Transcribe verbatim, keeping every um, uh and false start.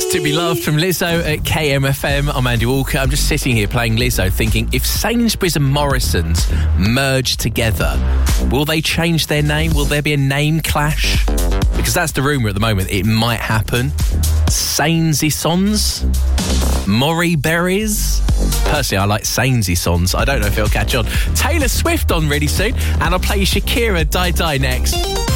To Be Loved from Lizzo at K M F M. I'm Andy Walker. I'm just sitting here playing Lizzo thinking, if Sainsbury's and Morrison's merge together, will they change their name? Will there be a name clash? Because that's the rumour at the moment. It might happen. Sainsy Sons? Maury Berries? Personally, I like Sainsy Sons. I don't know if it'll catch on. Taylor Swift on really soon. And I'll play Shakira Die Die next.